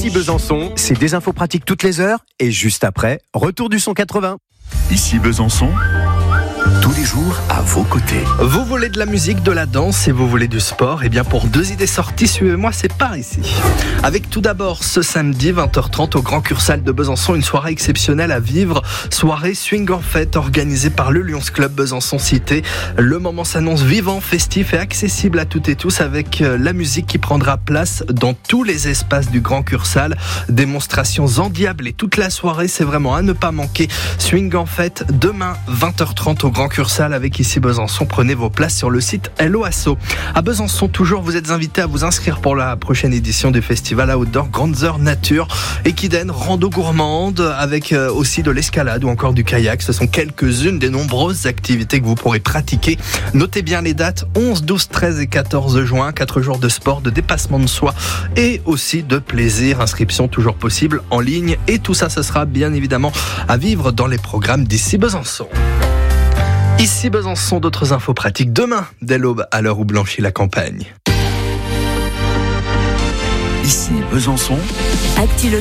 Ici Besançon, c'est des infos pratiques toutes les heures et juste après, retour du son 80. Ici Besançon, tous les jours à vos côtés. Vous voulez de la musique, de la danse et vous voulez du sport? Eh bien pour 2 idées sorties, suivez-moi, c'est par ici. Avec tout d'abord ce samedi 20h30 au Grand Cursal de Besançon, une soirée exceptionnelle à vivre. Soirée Swing en Fête organisée par le Lions Club Besançon Cité. Le moment s'annonce vivant, festif et accessible à toutes et tous avec la musique qui prendra place dans tous les espaces du Grand Cursal. Démonstrations endiablées toute la soirée, c'est vraiment à ne pas manquer. Swing en Fête demain 20h30 au Grand Cursal avec Ici Besançon. Prenez vos places sur le site Hello Asso. À Besançon toujours, vous êtes invités à vous inscrire pour la prochaine édition du festival Outdoor Grandes Heures Nature. Équidène, rando gourmande avec aussi de l'escalade ou encore du kayak. Ce sont quelques-unes des nombreuses activités que vous pourrez pratiquer. Notez bien les dates 11, 12, 13 et 14 juin. 4 jours de sport, de dépassement de soi et aussi de plaisir. Inscription toujours possible en ligne et tout ça, ce sera bien évidemment à vivre dans les programmes d'Ici Besançon. Ici Besançon, d'autres infos pratiques demain, dès l'aube, à l'heure où blanchit la campagne. Ici Besançon.